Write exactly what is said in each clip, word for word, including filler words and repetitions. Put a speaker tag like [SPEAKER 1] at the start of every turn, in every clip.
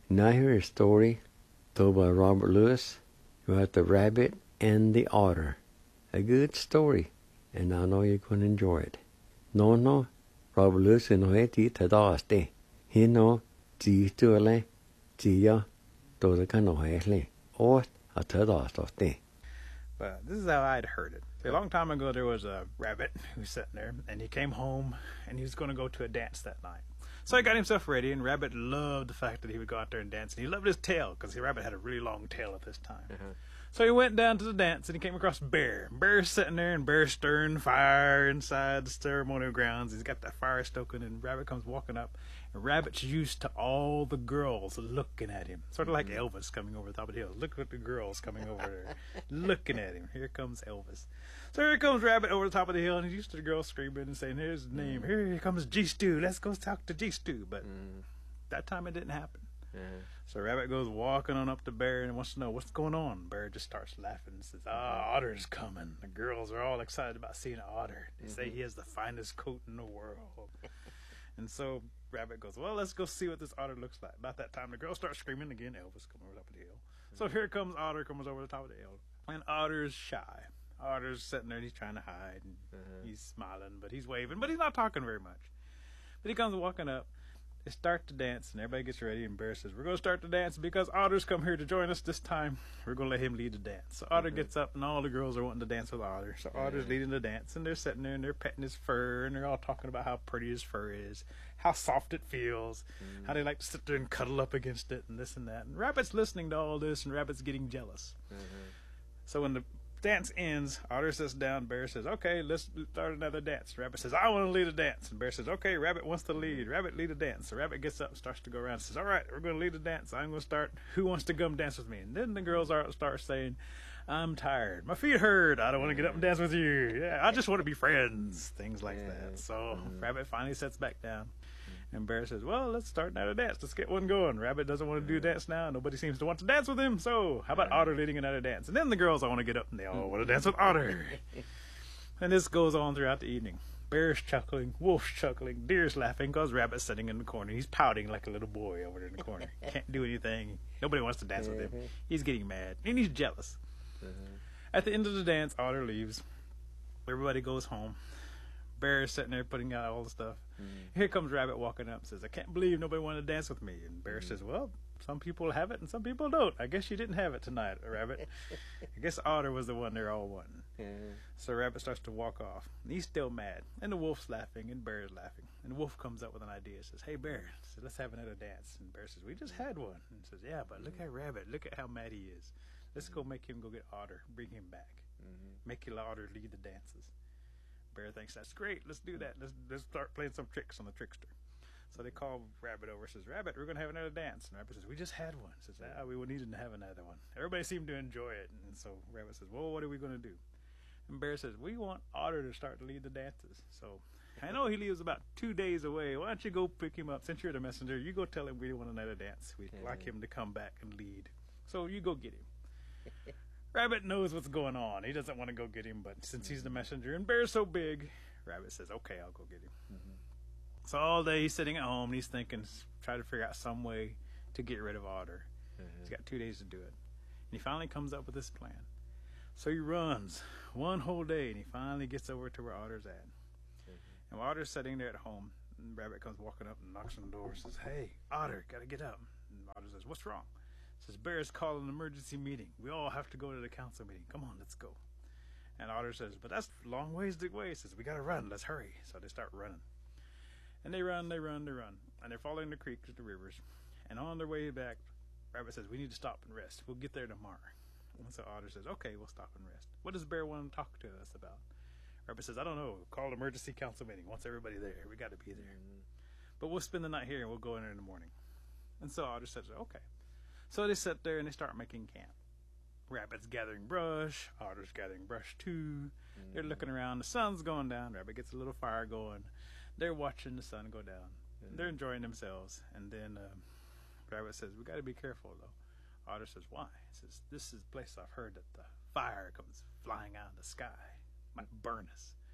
[SPEAKER 1] Now hear a story told by Robert Lewis about the rabbit and the otter. A good story, and I know you're going to enjoy it. No, no, Robert Lewis is nói tí thật đó ste. He know tí tu le, tí ya, to the kind of le, or a thật đó ste.
[SPEAKER 2] But this is how I'd heard it. See, a long time ago, there was a rabbit who was sitting there, and he came home, and he was going to go to a dance that night. So he got himself ready, and Rabbit loved the fact that he would go out there and dance. And he loved his tail, because the rabbit had a really long tail at this time. Uh-huh. So he went down to the dance, and he came across Bear. Bear's sitting there, and Bear's stirring fire inside the ceremonial grounds. He's got that fire stoking, and Rabbit comes walking up. And Rabbit's used to all the girls looking at him. Sort of like Elvis coming over the top of the hill. Look at the girls coming over there, looking at him. Here comes Elvis. So here comes Rabbit over the top of the hill, and he's used to the girls screaming and saying, here's his name. Here comes G-Stew. Let's go talk to G-Stew. But mm. that time it didn't happen. Yeah. So Rabbit goes walking on up to Bear and wants to know what's going on. Bear just starts laughing and says, ah, oh, Otter's coming. The girls are all excited about seeing Otter. They mm-hmm. say he has the finest coat in the world. And so Rabbit goes, well, let's go see what this Otter looks like. About that time, the girls start screaming again. Elvis coming over the top of the hill. Mm-hmm. So here comes Otter, comes over the top of the hill. And Otter's shy. Otter's sitting there and he's trying to hide. And uh-huh. He's smiling, but he's waving, but he's not talking very much. But he comes walking up. They start to dance, and everybody gets ready, and Bear says, we're going to start the dance because Otter's come here to join us this time. We're going to let him lead the dance. So Otter mm-hmm. gets up, and all the girls are wanting to dance with Otter. So mm-hmm. Otter's leading the dance, and they're sitting there, and they're petting his fur, and they're all talking about how pretty his fur is, how soft it feels, mm-hmm. how they like to sit there and cuddle up against it, and this and that. And Rabbit's listening to all this, and Rabbit's getting jealous. Mm-hmm. So when the dance ends, Otter sits down. Bear says, okay, let's start another dance. Rabbit says, I want to lead a dance. And Bear says, okay, Rabbit wants to lead. Rabbit lead a dance. So Rabbit gets up and starts to go around and says, all right, we're going to lead a dance. I'm going to start. Who wants to come dance with me? And then the girls are, start saying, I'm tired. My feet hurt. I don't want to get up and dance with you. Yeah, I just want to be friends. Things like yeah. that. So mm-hmm. Rabbit finally sits back down. And Bear says, well, let's start another dance. Let's get one going. Rabbit doesn't want to do a dance now. Nobody seems to want to dance with him. So how about Otter leading another dance? And then the girls all want to get up, and they all want to dance with Otter. And this goes on throughout the evening. Bear's chuckling, Wolf's chuckling, Deer's laughing because Rabbit's sitting in the corner. He's pouting like a little boy over there in the corner. Can't do anything. Nobody wants to dance with him. He's getting mad, and he's jealous. At the end of the dance, Otter leaves. Everybody goes home. Bear is sitting there putting out all the stuff. Mm-hmm. Here comes Rabbit walking up and says, I can't believe nobody wanted to dance with me. And Bear mm-hmm. says, well, some people have it and some people don't. I guess you didn't have it tonight, Rabbit. I guess Otter was the one they're all wanting. Mm-hmm. So Rabbit starts to walk off. And he's still mad. And the Wolf's laughing and Bear's laughing. And the Wolf comes up with an idea. Says, hey, Bear, so let's have another dance. And Bear says, we just had one. And says, yeah, but look at Rabbit. Look at how mad he is. Let's go make him go get Otter. Bring him back. Mm-hmm. Make Otter lead the dances. Bear thinks that's great. Let's do that. Let's let's start playing some tricks on the trickster. So they call Rabbit over. Says, Rabbit, we're going to have another dance. And Rabbit says, we just had one. Says, ah, we needed to have another one. Everybody seemed to enjoy it. And so Rabbit says, well, what are we going to do? And Bear says, we want Otter to start to lead the dances. So I know he lives about two days away. Why don't you go pick him up? Since you're the messenger, you go tell him we want another dance. We'd mm-hmm. like him to come back and lead. So you go get him. Rabbit knows what's going on. He doesn't want to go get him, but since mm-hmm. he's the messenger and Bear's so big, Rabbit says, okay, I'll go get him. Mm-hmm. So all day he's sitting at home and he's thinking, try to figure out some way to get rid of Otter. Mm-hmm. He's got two days to do it. And he finally comes up with this plan. So he runs one whole day and he finally gets over to where Otter's at. Mm-hmm. And while Otter's sitting there at home, and Rabbit comes walking up and knocks on the door and says, hey, Otter, gotta get up. And Otter says, what's wrong? Says, Bear's calling an emergency meeting. We all have to go to the council meeting. Come on, let's go. And Otter says, but that's long ways to way. He says, we got to run. Let's hurry. So they start running. And they run, they run, they run. And they're following the creeks, the rivers. And on their way back, Rabbit says, we need to stop and rest. We'll get there tomorrow. And so Otter says, okay, we'll stop and rest. What does Bear want to talk to us about? Rabbit says, I don't know. Call an emergency council meeting. Wants everybody there. We got to be there. Mm-hmm. But we'll spend the night here and we'll go in there in the morning. And so Otter says, okay. So they sit there and they start making camp. Rabbit's gathering brush. Otter's gathering brush too. Mm-hmm. They're looking around. The sun's going down. Rabbit gets a little fire going. They're watching the sun go down. Mm-hmm. They're enjoying themselves. And then um, Rabbit says, we got to be careful though. Otter says, why? He says, this is a place I've heard that the fire comes flying out of the sky. Might burn us.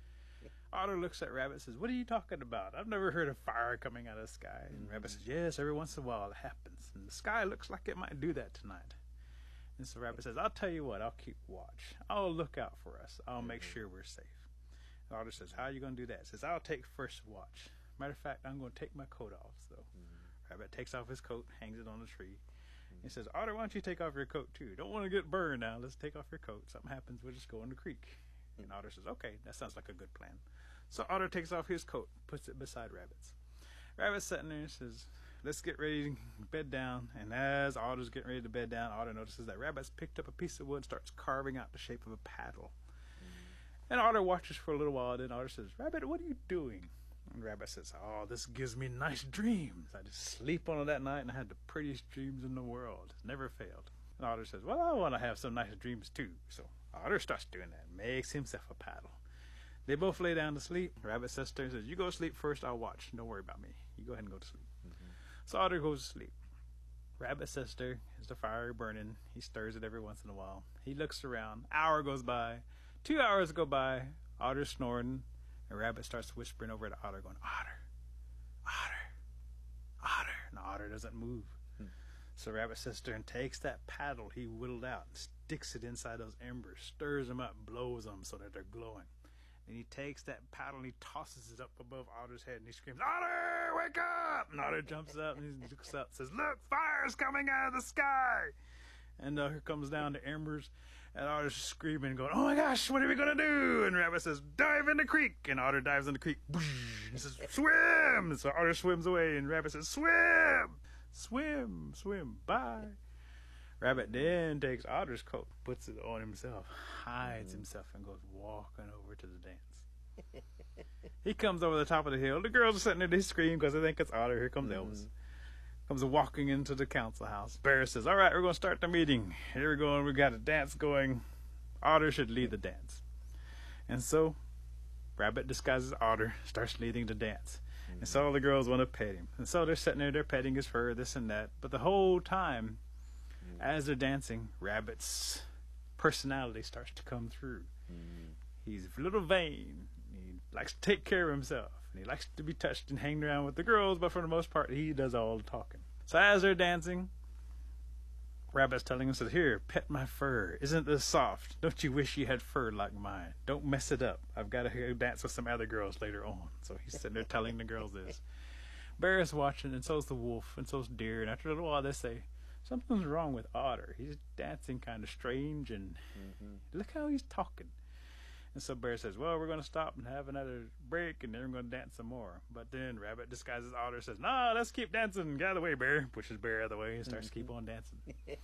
[SPEAKER 2] Otter looks at Rabbit and says, what are you talking about? I've never heard of fire coming out of the sky. And Rabbit says, yes, every once in a while it happens. And the sky looks like it might do that tonight. And so Rabbit says, I'll tell you what, I'll keep watch. I'll look out for us. I'll make sure we're safe. And Otter says, how are you going to do that? He says, I'll take first watch. Matter of fact, I'm going to take my coat off. So mm-hmm. Rabbit takes off his coat, hangs it on the tree. Mm-hmm. He says, Otter, why don't you take off your coat too? Don't want to get burned now. Let's take off your coat. Something happens, we'll just go in the creek. Mm-hmm. And Otter says, okay, that sounds like a good plan. So Otter takes off his coat, puts it beside Rabbit's. Rabbit's sitting there and says, let's get ready to bed down. And as Otter's getting ready to bed down, Otter notices that Rabbit's picked up a piece of wood and starts carving out the shape of a paddle. Mm-hmm. And Otter watches for a little while. Then Otter says, Rabbit, what are you doing? And Rabbit says, oh, this gives me nice dreams. I just sleep on it that night and I had the prettiest dreams in the world. It's never failed. And Otter says, well, I want to have some nice dreams too. So Otter starts doing that, makes himself a paddle. They both lay down to sleep. Rabbit says to her, says, you go to sleep first, I'll watch. Don't worry about me. You go ahead and go to sleep. Mm-hmm. So Otter goes to sleep. Rabbit's sister is the fire burning. He stirs it every once in a while. He looks around. Hour goes by. Two hours go by. Otter's snoring. And Rabbit starts whispering over to Otter, going, Otter, Otter, Otter. And Otter doesn't move. Hmm. So Rabbit's sister takes that paddle he whittled out and sticks it inside those embers, stirs them up, blows them so that they're glowing. And he takes that paddle and he tosses it up above Otter's head and he screams, Otter, wake up! And Otter jumps up and he looks up and says, look, fire's coming out of the sky! And uh, here comes down the embers and Otter's screaming, going, oh my gosh, what are we going to do? And Rabbit says, dive in the creek. And Otter dives in the creek. And he says, swim! And so Otter swims away and Rabbit says, swim! Swim, swim, bye. Rabbit then takes Otter's coat, puts it on himself, hides mm-hmm. himself, and goes walking over to the dance. He comes over the top of the hill. The girls are sitting there, they scream because they think it's Otter. Here comes mm-hmm. Elvis. Comes walking into the council house. Bear says, all right, we're going to start the meeting. Here we go, and we got a dance going. Otter should lead the dance. And so, Rabbit disguises Otter, starts leading the dance. Mm-hmm. And so all the girls want to pet him. And so they're sitting there, they're petting his fur, this and that. But the whole time, as they're dancing, Rabbit's personality starts to come through. Mm. He's a little vain. He likes to take care of himself. And he likes to be touched and hang around with the girls, but for the most part, he does all the talking. So as they're dancing, Rabbit's telling him, says, here, pet my fur. Isn't this soft? Don't you wish you had fur like mine? Don't mess it up. I've got to go dance with some other girls later on. So he's sitting there telling the girls this. Bear is watching, and so's the wolf, and so's Deer. And after a little while, they say, something's wrong with Otter. He's dancing kind of strange, and mm-hmm. look how he's talking. And so Bear says, well, we're going to stop and have another break, and then we're going to dance some more. But then Rabbit disguises Otter, says, nah, let's keep dancing. Get out of the way, Bear. Pushes Bear out of the way and starts mm-hmm. to keep on dancing.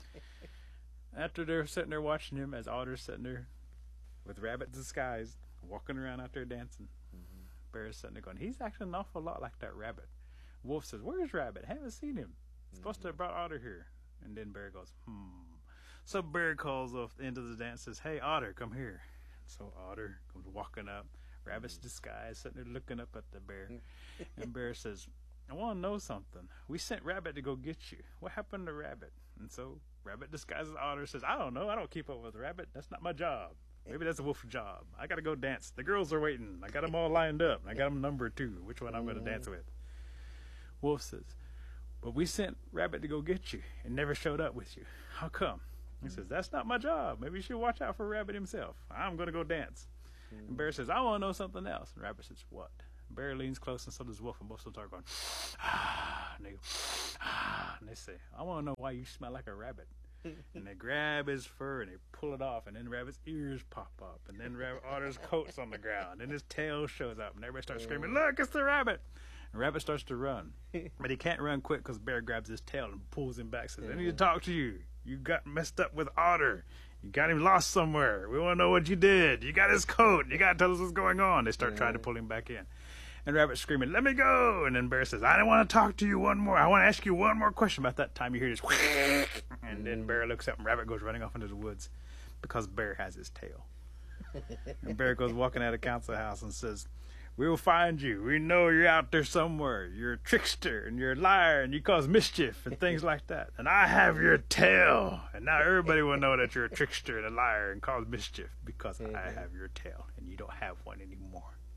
[SPEAKER 2] After they're sitting there watching him, as Otter's sitting there with Rabbit disguised, walking around out there dancing, mm-hmm. Bear's sitting there going, he's acting an awful lot like that Rabbit. Wolf says, where's Rabbit? Haven't seen him. Mm-hmm. Supposed to have brought Otter here. And then Bear goes, hmm. So Bear calls off the end of the dance, says, hey, Otter, come here. And so Otter comes walking up. Rabbit's disguised, sitting there looking up at the bear. And Bear says, I want to know something. We sent Rabbit to go get you. What happened to Rabbit? And so Rabbit disguises Otter, says, I don't know. I don't keep up with Rabbit. That's not my job. Maybe that's a wolf's job. I got to go dance. The girls are waiting. I got them all lined up. I got them numbered, too. Which one I'm going to dance with? Wolf says, but we sent Rabbit to go get you and never showed up with you. How come? He mm. says, that's not my job. Maybe you should watch out for Rabbit himself. I'm going to go dance. Mm. And Bear says, I want to know something else. And Rabbit says, what? Bear leans close and so does Wolf, and both of them start going, ah, and they go, ah, and they say, I want to know why you smell like a rabbit. And they grab his fur and they pull it off, and then Rabbit's ears pop up, and then Rabbit Otter's coat's on the ground, and his tail shows up, and everybody starts screaming, look, it's the rabbit. And Rabbit starts to run, but he can't run quick because Bear grabs his tail and pulls him back. Says, I need to talk to you. You got messed up with Otter. You got him lost somewhere. We want to know what you did. You got his coat. You got to tell us what's going on. They start trying to pull him back in. And Rabbit's screaming, let me go. And then Bear says, I don't want to talk to you one more. I want to ask you one more question. About that time you hear this. And then Bear looks up and Rabbit goes running off into the woods because Bear has his tail. And Bear goes walking out of the council house and says, we will find you. We know you're out there somewhere. You're a trickster and you're a liar and you cause mischief and things like that. And I have your tail. And now everybody will know that you're a trickster and a liar and cause mischief because I have your tail and you don't have one anymore.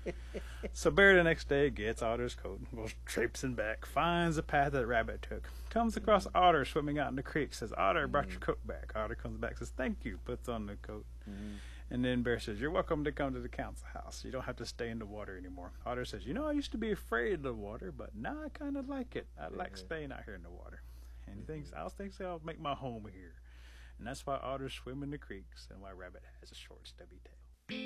[SPEAKER 2] So Bear the next day gets Otter's coat, goes traipsing back, finds the path that Rabbit took, comes across Otter swimming out in the creek, says, Otter, I brought your coat back. Otter comes back, says, thank you, puts on the coat. Mm-hmm. And then Bear says, you're welcome to come to the council house. You don't have to stay in the water anymore. Otter says, you know, I used to be afraid of the water, but now I kind of like it. I like yeah. staying out here in the water. And he thinks, I'll think I'll make my home here. And that's why otters swim in the creeks and why Rabbit has a short, stubby tail.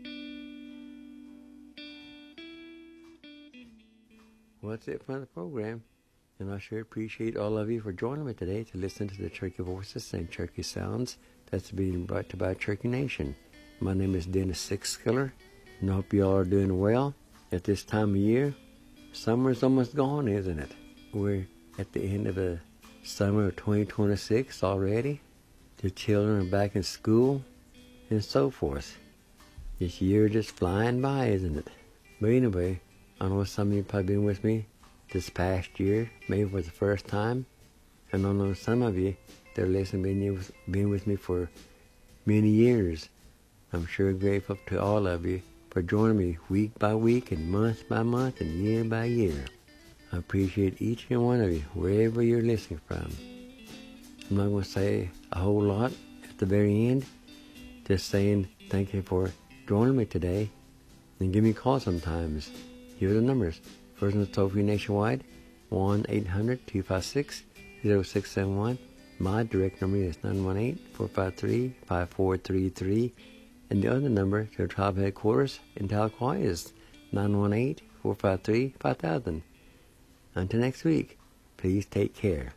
[SPEAKER 1] Well, that's it for the program. And I sure appreciate all of you for joining me today to listen to the Cherokee Voices and Cherokee Sounds that's being brought to you by Cherokee Nation. My name is Dennis Sixskiller, and I hope you all are doing well at this time of year. Summer's almost gone, isn't it? We're at the end of the summer of twenty twenty-six already. The children are back in school, and so forth. This year just flying by, isn't it? But anyway, I know some of you have probably been with me this past year, maybe for the first time. And I know some of you that are listening been, been with me for many years. I'm sure grateful to all of you for joining me week by week and month by month and year by year. I appreciate each and one of you, wherever you're listening from. I'm not going to say a whole lot at the very end, just saying thank you for joining me today, and give me a call sometimes. Here are the numbers. First one is toll-free nationwide, one eight hundred two five six oh six seven one. My direct number is nine one eight four five three five four three three. And the other number to the tribe headquarters in Tahlequah is nine one eight four five three five thousand. Until next week, please take care.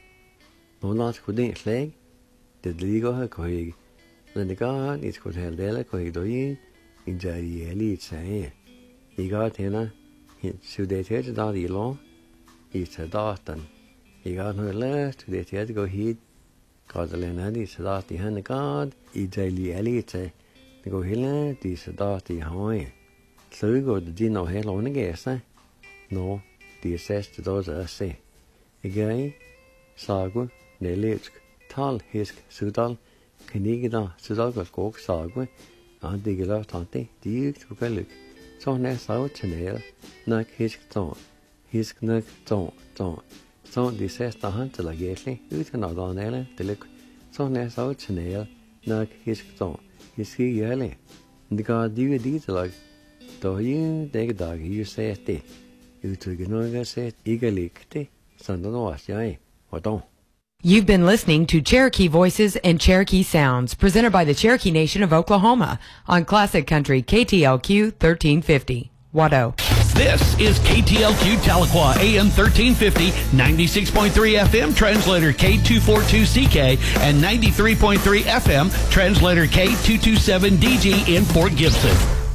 [SPEAKER 1] Molas kudin slag, the legal hakoig. When the god is could have dela koig doing, in Jari Elite say. He got hina, so they tell the daddy law, it's a Dawson. He got her last, they tell to go heed. God the land is a Dawson hand the god, it's Jari Elite say. The go hilla, this a Dawson Hawaii. So we go to dinner hell on the gas, eh? No, the assess to those us say. Again, Sagu. Nelitsk, Tal, Hisk, Sudal, Kenigida, Sudal, Skog, Sagu, and Digila Tante, Dig to Galuk. So next out Chanel, Nak Hisk Ton, Hisk Nak Ton, Ton. So this is the hunt like Gately, you can not on Ella, the look. So next out Chanel, Nak Hisk Ton, Hiski Yelly. The god do these like, though you take a dog, you say a day. You took a noga set, eagerly, Sunday was yay, or don't.
[SPEAKER 3] You've been listening to Cherokee Voices and Cherokee Sounds, presented by the Cherokee Nation of Oklahoma on Classic Country K T L Q thirteen fifty. Watto.
[SPEAKER 4] This is K T L Q Tahlequah, A M thirteen fifty, ninety-six point three F M, translator K two forty-two C K, and ninety-three point three F M, translator K two twenty-seven D G in Fort Gibson.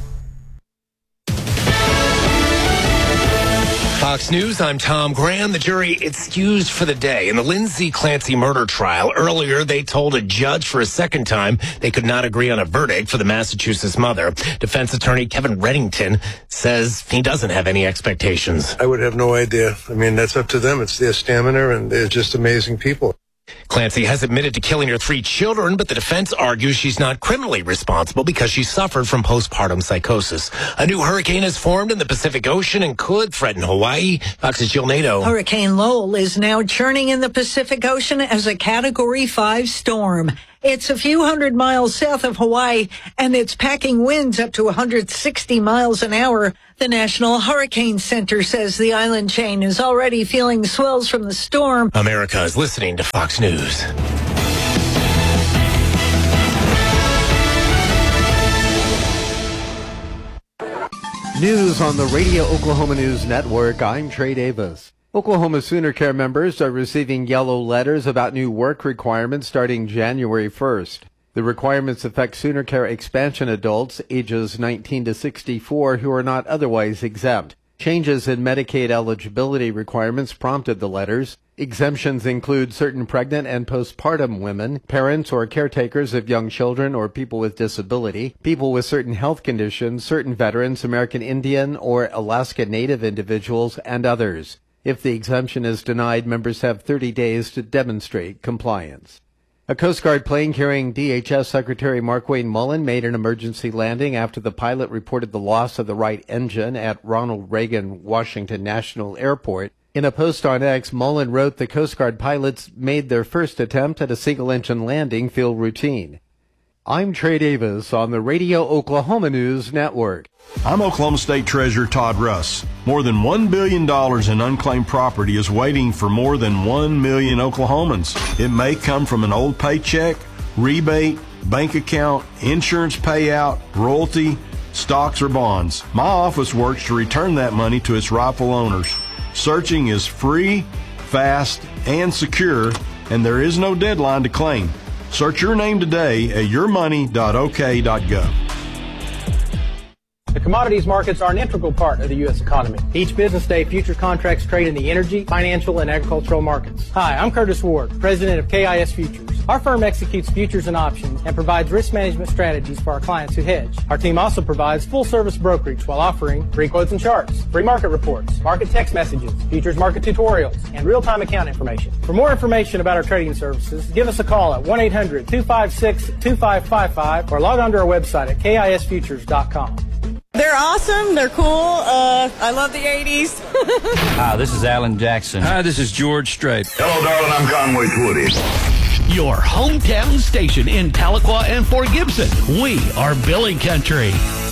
[SPEAKER 5] Fox News, I'm Tom Graham. The jury excused for the day in the Lindsay Clancy murder trial. Earlier, they told a judge for a second time they could not agree on a verdict for the Massachusetts mother. Defense attorney Kevin Reddington says he doesn't have any expectations.
[SPEAKER 6] I would have no idea. I mean, that's up to them. It's their stamina, and they're just amazing people.
[SPEAKER 5] Clancy has admitted to killing her three children, but the defense argues she's not criminally responsible because she suffered from postpartum psychosis. A new hurricane has formed in the Pacific Ocean and could threaten Hawaii. Fox's Jill Nato.
[SPEAKER 7] Hurricane Lowell is now churning in the Pacific Ocean as a Category five storm. It's a few hundred miles south of Hawaii, and it's packing winds up to one hundred sixty miles an hour. The National Hurricane Center says the island chain is already feeling swells from the storm.
[SPEAKER 5] America is listening to Fox News.
[SPEAKER 8] News on the Radio Oklahoma News Network. I'm Trey Davis. Oklahoma Sooner Care members are receiving yellow letters about new work requirements starting January first. The requirements affect Sooner Care expansion adults ages nineteen to sixty-four who are not otherwise exempt. Changes in Medicaid eligibility requirements prompted the letters. Exemptions include certain pregnant and postpartum women, parents or caretakers of young children or people with disability, people with certain health conditions, certain veterans, American Indian or Alaska Native individuals, and others. If the exemption is denied, members have thirty days to demonstrate compliance. A Coast Guard plane carrying D H S Secretary Markwayne Mullin made an emergency landing after the pilot reported the loss of the right engine at Ronald Reagan Washington National Airport. In a post on X, Mullin wrote the Coast Guard pilots made their first attempt at a single-engine landing feel routine. I'm Trey Davis on the Radio Oklahoma News Network.
[SPEAKER 9] I'm Oklahoma State Treasurer Todd Russ. More than one billion dollars in unclaimed property is waiting for more than one million Oklahomans. It may come from an old paycheck, rebate, bank account, insurance payout, royalty, stocks, or bonds. My office works to return that money to its rightful owners. Searching is free, fast, and secure, and there is no deadline to claim. Search your name today at your money dot o k dot gov.
[SPEAKER 10] The commodities markets are an integral part of the U S economy. Each business day, futures contracts trade in the energy, financial, and agricultural markets. Hi, I'm Curtis Ward, president of K I S Futures. Our firm executes futures and options and provides risk management strategies for our clients who hedge. Our team also provides full-service brokerage while offering free quotes and charts, free market reports, market text messages, futures market tutorials, and real-time account information. For more information about our trading services, give us a call at one eight hundred two five six two five five five or log on to our website at K I S futures dot com.
[SPEAKER 11] They're awesome. They're cool. Uh, I love the eighties.
[SPEAKER 12] Hi, this is Alan Jackson.
[SPEAKER 13] Hi, this is George Strait.
[SPEAKER 14] Hello, darling. I'm Conway Twitty.
[SPEAKER 4] Your hometown station in Tahlequah and Fort Gibson. We are Billy Country.